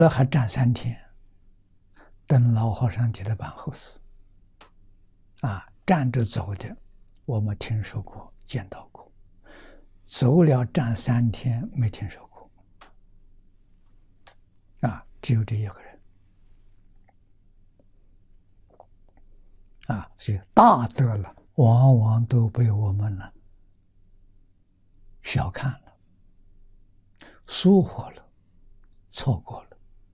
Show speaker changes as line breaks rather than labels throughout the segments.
那还站3天，等老和尚给他办后事。站着走的，我们听说过、见到过；走了站3天，没听说过。只有这一个人。所以大德了，往往都被我们呢小看了、疏忽了、错过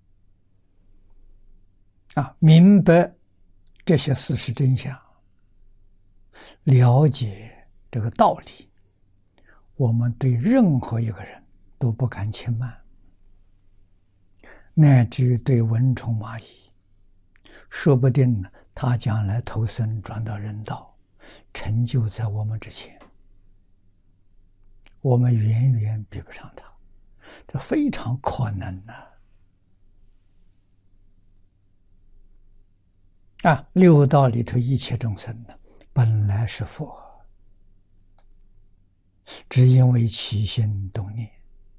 了。明白这些事实真相，了解这个道理，我们对任何一个人都不敢轻慢，乃至于对蚊虫蚂蚁，说不定呢，他将来投生转到人道，成就在我们之前，我们远远比不上他，这非常可能六道里头一切众生呢，本来是佛，只因为起心动念，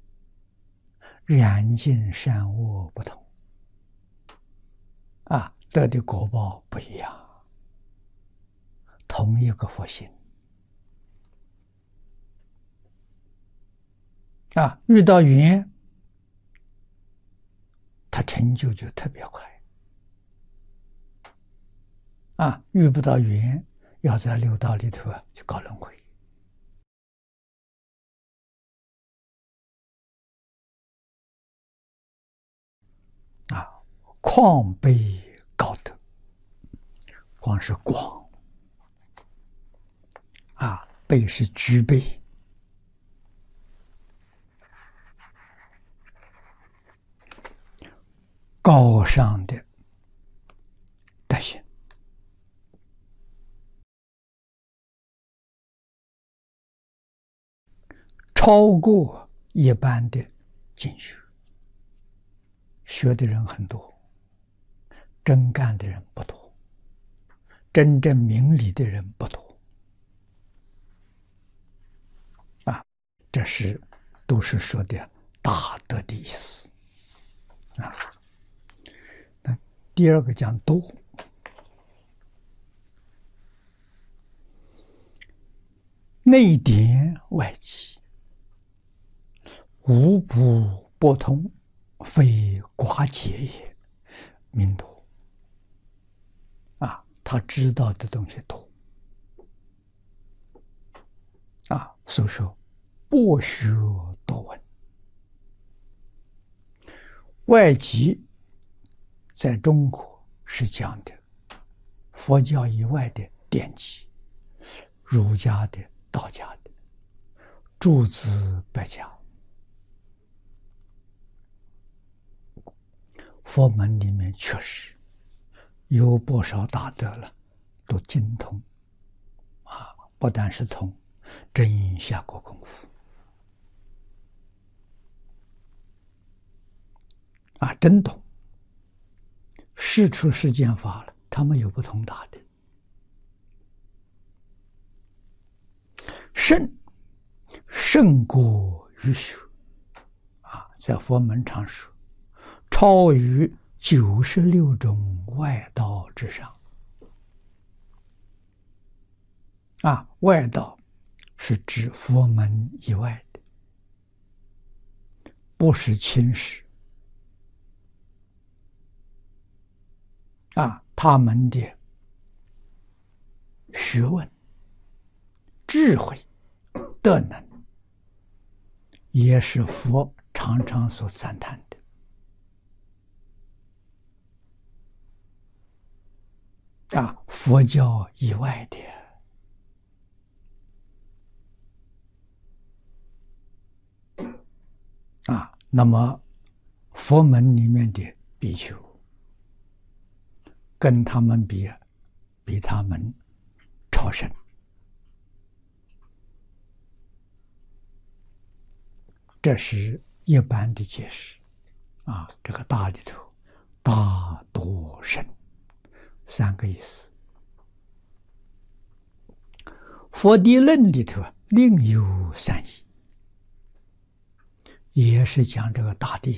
染尽善恶不同，得的果报不一样，同一个佛性。遇到缘，他成就就特别快。遇不到缘，要在六道里头去搞轮回。况悲高德，光是广，悲是具备，高尚的德行，超过一般的经学，学的人很多，真干的人不多，真正明理的人不多。这都是说的大德的意思。那第二个讲多，内典外记，无不博通，非寡解也，名多。他知道的东西多，所以说博学多闻。外籍在中国是讲的佛教以外的典籍，儒家的、道家的、诸子百家，佛门里面确实有不少大德了，都精通，不但是通，真下过功夫，真懂。事出世间法了，他们有不同大的。胜过于学，在佛门常说，超于96种外道之上。外道是指佛门以外的，不是轻视。他们的学问、智慧、德能，也是佛常常所赞叹的。佛教以外的，那么佛门里面的比丘，跟他们比他们超胜。这是一般的解释。这个大里头，大多胜3个意思。佛地论里头另有3义，也是讲这个大地